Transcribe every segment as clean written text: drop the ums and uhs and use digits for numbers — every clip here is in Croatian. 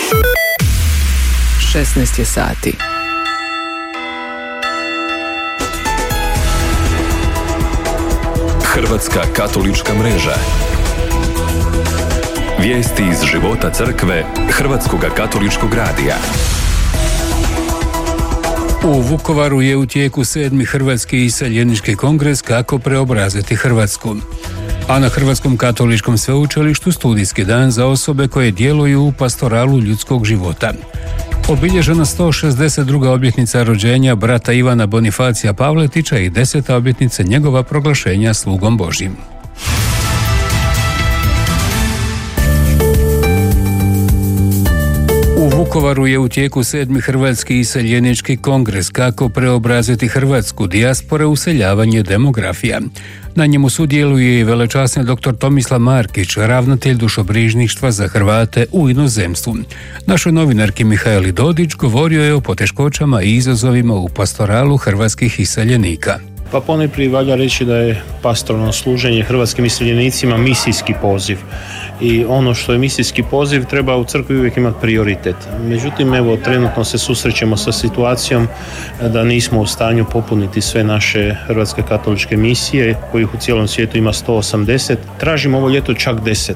16 je sati. Hrvatska katolička mreža. Vijesti iz života crkve Hrvatskog katoličkog radija. U Vukovaru je u tijeku 7. Hrvatski iseljenički kongres Kako preobraziti Hrvatsku. A na Hrvatskom katoličkom sveučilištu studijski dan za osobe koje djeluju u pastoralu ljudskog života. Obilježena 162. obljetnica rođenja brata Ivana Bonifacija Pavletića i 10. obljetnica njegova proglašenja slugom Božjim. U Vukovaru je u tijeku 7. Hrvatski iseljenički kongres Kako preobraziti Hrvatsku, dijaspore, useljavanje, demografija. Na njemu sudjeluje i velečasni dr. Tomislav Markić, ravnatelj dušobrižništva za Hrvate u inozemstvu. Našoj novinarki Mihajli Dodić govorio je o poteškoćama i izazovima u pastoralu hrvatskih iseljenika. Pa ponajprije valja reći da je pastoralno služenje hrvatskim iseljenicima misijski poziv. I ono što je misijski poziv treba u crkvi uvijek imati prioritet. Međutim, evo, trenutno se susrećemo sa situacijom da nismo u stanju popuniti sve naše hrvatske katoličke misije, kojih u cijelom svijetu ima 180. Tražimo ovo ljeto čak 10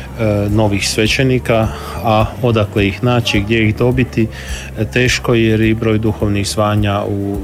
novih svećenika, a odakle ih naći, gdje ih dobiti, teško jer i broj duhovnih zvanja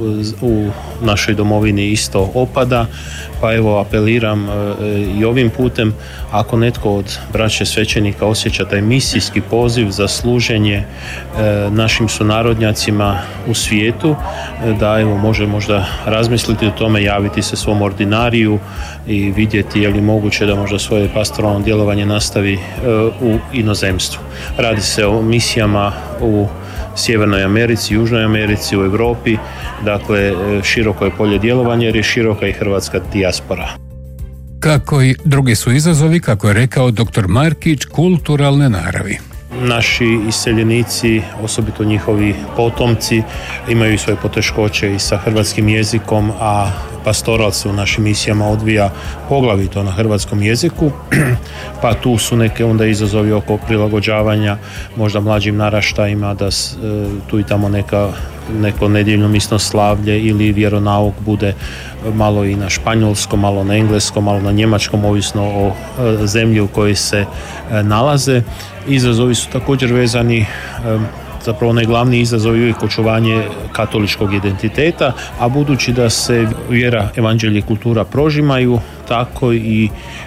u našoj domovini isto opada. Pa evo, apeliram i ovim putem, ako netko od braće svećenika osjeća taj misijski poziv za služenje našim sunarodnjacima u svijetu, da evo može možda razmisliti o tome, javiti se svom ordinariju i vidjeti je li moguće da možda svoje pastoralno djelovanje nastavi u inozemstvu. Radi se o misijama u Sjevernoj Americi, Južnoj Americi, u Europi, dakle široko je polje djelovanja jer je široka i hrvatska dijaspora. Kako i drugi su izazovi, kako je rekao dr. Markić, kulturalne naravi. Naši iseljenici, osobito njihovi potomci, imaju svoje poteškoće i sa hrvatskim jezikom, a pastoral se u našim misijama odvija poglavito na hrvatskom jeziku, pa tu su neke onda izazovi oko prilagođavanja možda mlađim naraštajima, da tu i tamo neko nedjeljno misno slavlje ili vjeronauk bude malo i na španjolskom, malo na engleskom, malo na njemačkom, ovisno o zemlji u kojoj se nalaze. Izazovi su također vezani, zapravo onaj glavni izazov je uvijek očuvanje katoličkog identiteta, a budući da se vjera, evanđelje i kultura prožimaju, tako i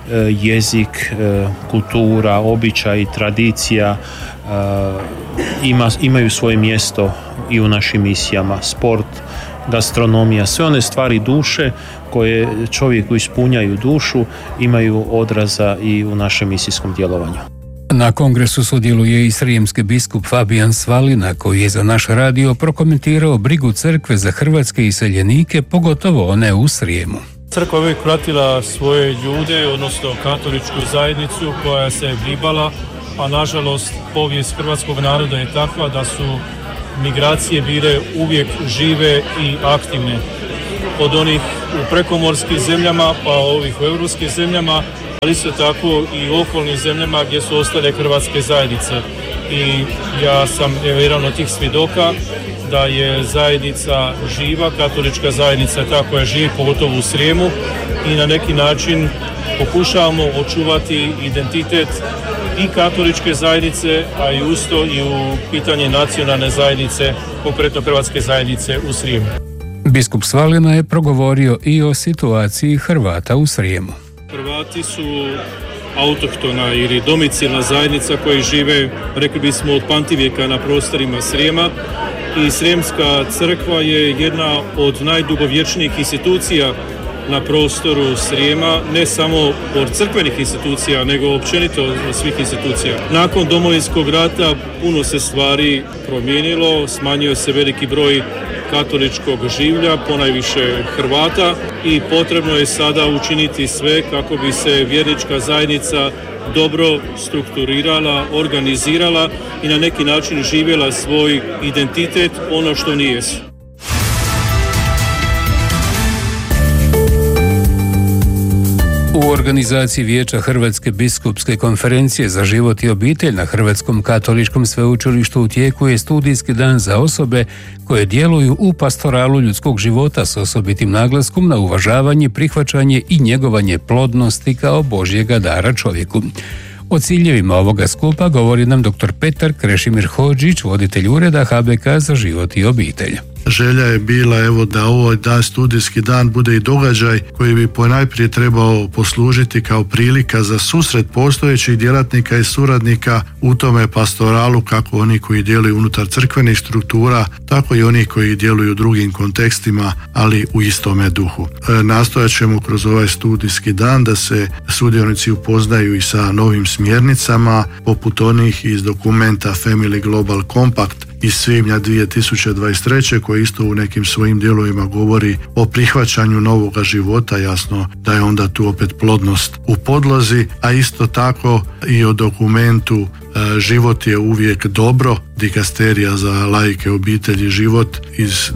jezik, kultura, običaj, tradicija imaju svoje mjesto i u našim misijama. Sport, gastronomija, sve one stvari duše koje čovjeku ispunjaju dušu imaju odraza i u našem misijskom djelovanju. Na kongresu sudjeluje i srijemski biskup Fabijan Svalina, koji je za naš radio prokomentirao brigu crkve za hrvatske iseljenike, pogotovo one u Srijemu. Crkva uvijek pratila svoje ljude, odnosno katoličku zajednicu koja se vribala, a nažalost povijest hrvatskog naroda je takva da su migracije bile uvijek žive i aktivne. Od onih u prekomorskim zemljama pa ovih u europskim zemljama, ali isto tako i u okolnim zemljama gdje su ostale hrvatske zajednice. I ja sam jedan od tih svjedoka da je zajednica živa, katolička zajednica ta koja živi, pogotovo u Srijemu, i na neki način pokušavamo očuvati identitet i katoličke zajednice, a i usto i u pitanje nacionalne zajednice, konkretno hrvatske zajednice u Srijemu. Biskup Svalina je progovorio i o situaciji Hrvata u Srijemu. Hrvati su autohtona ili domicilna zajednica koji žive, rekli bismo, od pamtivijeka na prostorima Srijema, i Srijemska crkva je jedna od najdugovječnijih institucija na prostoru Srijema, ne samo od crkvenih institucija, nego općenito od svih institucija. Nakon Domovinskog rata puno se stvari promijenilo, smanjio se veliki broj katoličkog življa, ponajviše Hrvata, i potrebno je sada učiniti sve kako bi se vjernička zajednica dobro strukturirala, organizirala i na neki način živjela svoj identitet, ono što nije. U organizaciji Vijeća Hrvatske biskupske konferencije za život i obitelj na Hrvatskom katoličkom sveučilištu u tijeku je studijski dan za osobe koje djeluju u pastoralu ljudskog života s osobitim naglaskom na uvažavanje, prihvaćanje i njegovanje plodnosti kao Božjega dara čovjeku. O ciljevima ovoga skupa govori nam dr. Petar Krešimir Hodžić, voditelj ureda HBK za život i obitelj. Želja je bila da ovaj studijski dan bude i događaj koji bi ponajprije trebao poslužiti kao prilika za susret postojećih djelatnika i suradnika u tome pastoralu, kako oni koji djeluju unutar crkvenih struktura, tako i oni koji djeluju u drugim kontekstima, ali u istome duhu. Nastojat ćemo kroz ovaj studijski dan da se sudionici upoznaju i sa novim smjernicama, poput onih iz dokumenta Family Global Compact iz svibnja 2023. koji isto u nekim svojim dijelovima govori o prihvaćanju novoga života, jasno da je onda tu opet plodnost u podlozi, a isto tako i o dokumentu Život je uvijek dobro, dikasterija za laike, obitelji, život iz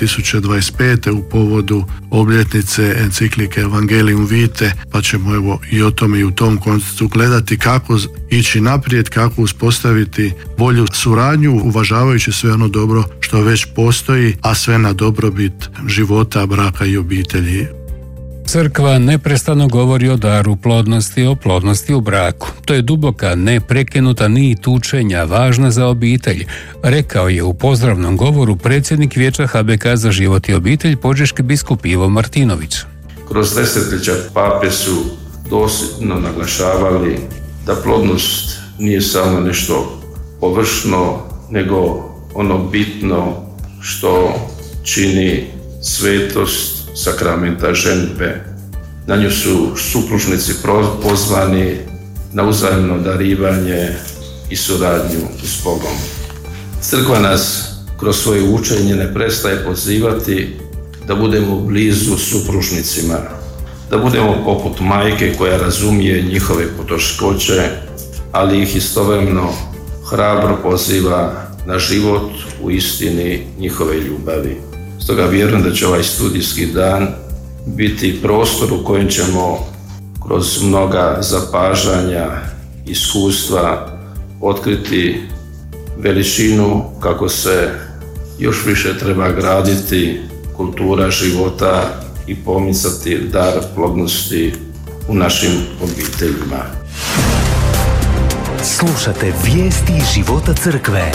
2025. u povodu obljetnice enciklike Evangelium Vitae, pa ćemo i o tome i u tom kontekstu gledati kako ići naprijed, kako uspostaviti bolju suradnju, uvažavajući sve ono dobro što već postoji, a sve na dobrobit života, braka i obitelji. Crkva neprestano govori o daru plodnosti, o plodnosti u braku. To je duboka, neprekinuta nit učenja, važna za obitelj, rekao je u pozdravnom govoru predsjednik Vijeća HBK za život i obitelj, požeški biskup Ivo Martinović. Kroz desetljeća pape su dosljedno naglašavali da plodnost nije samo nešto površno, nego ono bitno što čini svetost sakramenta ženidbe. Na nju su supružnici pozvani na uzajamno darivanje i suradnju s Bogom. Crkva nas kroz svoje učenje ne prestaje pozivati da budemo blizu supružnicima, da budemo poput majke koja razumije njihove poteškoće, ali ih istovremeno hrabro poziva na život u istini njihove ljubavi. Stoga vjerujem da će ovaj studijski dan biti prostor u kojem ćemo kroz mnoga zapažanja, iskustva otkriti veličinu kako se još više treba graditi kultura života i pomicati dar plodnosti u našim obiteljima. Slušate vijesti života crkve.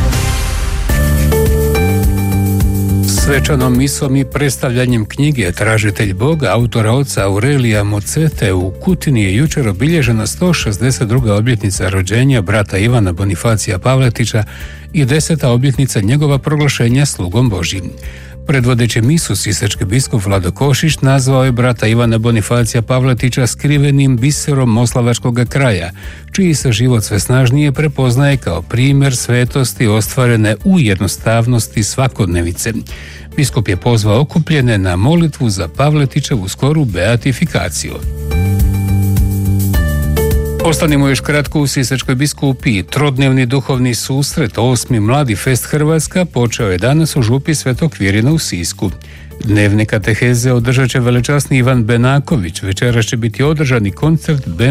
Svečanom misom i predstavljanjem knjige Tražitelj Boga autora oca Aurelija Mocete u Kutini je jučer obilježena 162. obljetnica rođenja brata Ivana Bonifacija Pavletića i 10. obljetnica njegova proglašenja slugom Božjim. Predvodeći misu sisački biskup Vlado Košić nazvao je brata Ivana Bonifacija Pavletića skrivenim biserom moslavačkog kraja, čiji se život sve snažnije prepoznaje kao primjer svetosti ostvarene u jednostavnosti svakodnevice. Biskup je pozvao okupljene na molitvu za Pavletićevu skoru beatifikaciju. Ostanimo još kratko u Sisačkoj biskupiji. Trodnevni duhovni susret 8. Mladi fest Hrvatska počeo je danas u župi Svetog Kvirina u Sisku. Dnevne kateheze održat će velečasni Ivan Benaković. Večeras će biti održani koncert